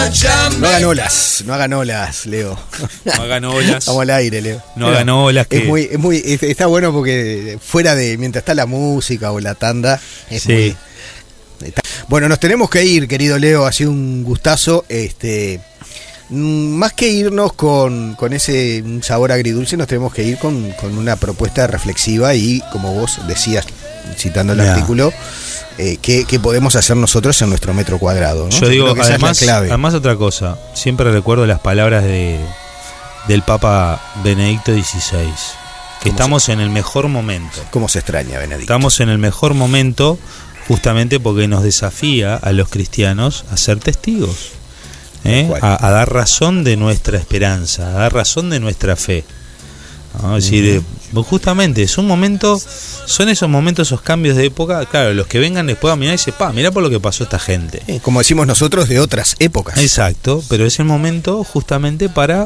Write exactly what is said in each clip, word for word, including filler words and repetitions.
No hagan olas, no hagan olas, Leo. No hagan olas. Vamos al aire, Leo. No hagan olas. Que... Es muy, es muy, es, está bueno porque fuera de, mientras está la música o la tanda, es sí. muy... Está... Bueno, nos tenemos que ir, querido Leo, ha sido un gustazo. Este, más que irnos con, con ese sabor agridulce, nos tenemos que ir con, con una propuesta reflexiva y, como vos decías, citando el yeah. artículo, eh, ¿qué, ¿qué podemos hacer nosotros en nuestro metro cuadrado, ¿no? Yo, Yo digo, que además, esa es la clave. Además otra cosa, siempre recuerdo las palabras de del Papa Benedicto dieciséis, que estamos se, en el mejor momento. ¿Cómo se extraña, Benedicto? Estamos en el mejor momento justamente porque nos desafía a los cristianos a ser testigos, ¿eh? a, a dar razón de nuestra esperanza, a dar razón de nuestra fe, ¿no? Es decir, uh-huh. justamente es un momento, son esos momentos, esos cambios de época. Claro, los que vengan después a mirar y dicen, pa, mirá por lo que pasó esta gente, eh, como decimos nosotros, de otras épocas. Exacto, pero es el momento justamente para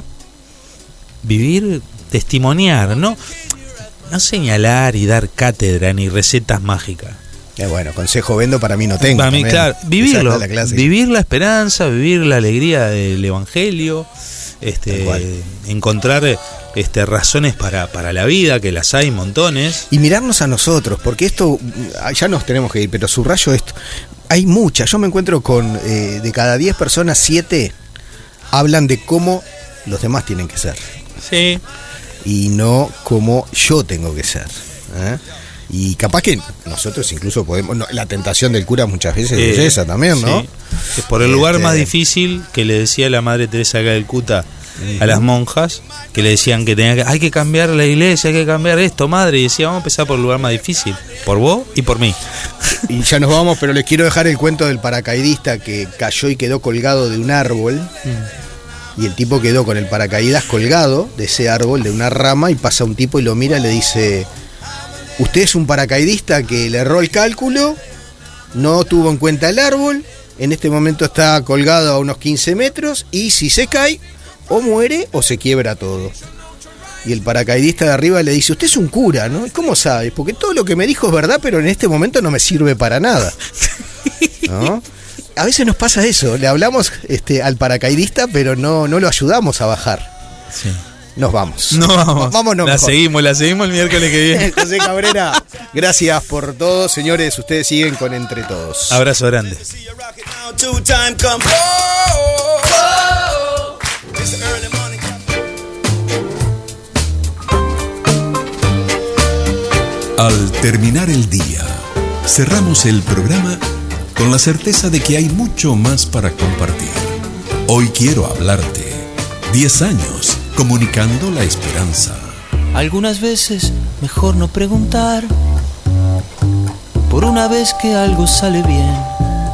vivir, testimoniar, no, no señalar y dar cátedra ni recetas mágicas. Eh, bueno, consejo vendo para mí no tengo. Para mí, claro, vivirlo, la vivir la esperanza, vivir la alegría del evangelio, este, encontrar este, razones para, para la vida, que las hay montones. Y mirarnos a nosotros, porque esto, ya nos tenemos que ir, pero subrayo esto, hay muchas, yo me encuentro con, eh, de cada diez personas, siete hablan de cómo los demás tienen que ser. Sí. Y no cómo yo tengo que ser, ¿eh? Y capaz que nosotros incluso podemos, no, la tentación del cura muchas veces eh, es esa también, ¿no? Sí. Es por el lugar este... más difícil que le decía la Madre Teresa de Calcuta uh-huh. a las monjas, que le decían que tenía que, hay que cambiar la iglesia, hay que cambiar esto, madre, y decía, vamos a empezar por el lugar más difícil, por vos y por mí. Y ya nos vamos, pero les quiero dejar el cuento del paracaidista que cayó y quedó colgado de un árbol. Mm. Y el tipo quedó con el paracaídas colgado de ese árbol, de una rama, y pasa un tipo y lo mira y le dice: usted es un paracaidista que le erró el cálculo, no tuvo en cuenta el árbol, en este momento está colgado a unos quince metros y si se cae, o muere o se quiebra todo. Y el paracaidista de arriba le dice: usted es un cura, ¿no? ¿Cómo sabe? Porque todo lo que me dijo es verdad, pero en este momento no me sirve para nada, ¿no? A veces nos pasa eso, le hablamos este, al paracaidista, pero no, no lo ayudamos a bajar. Sí. Nos vamos. No vamos. Vámonos. La mejor. seguimos, la seguimos el miércoles que viene. José Cabrera, gracias por todo, señores. Ustedes siguen con Entre Todos. Abrazo grande. Al terminar el día, cerramos el programa con la certeza de que hay mucho más para compartir. Hoy quiero hablarte. Diez años comunicando la esperanza. Algunas veces mejor no preguntar. Por una vez que algo sale bien,